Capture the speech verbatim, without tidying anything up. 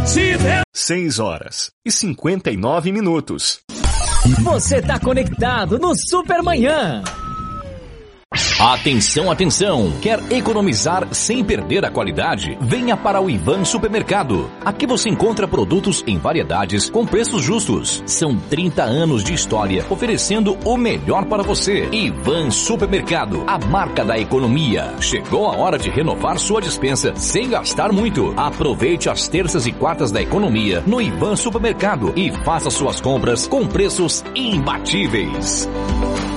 seis horas e cinquenta e nove minutos. Você tá conectado no Supermanhã. Atenção, atenção! Quer economizar sem perder a qualidade? Venha para o Ivan Supermercado. Aqui você encontra produtos em variedades com preços justos. São trinta anos de história oferecendo o melhor para você. Ivan Supermercado, a marca da economia. Chegou a hora de renovar sua despensa sem gastar muito. Aproveite as terças e quartas da economia no Ivan Supermercado e faça suas compras com preços imbatíveis.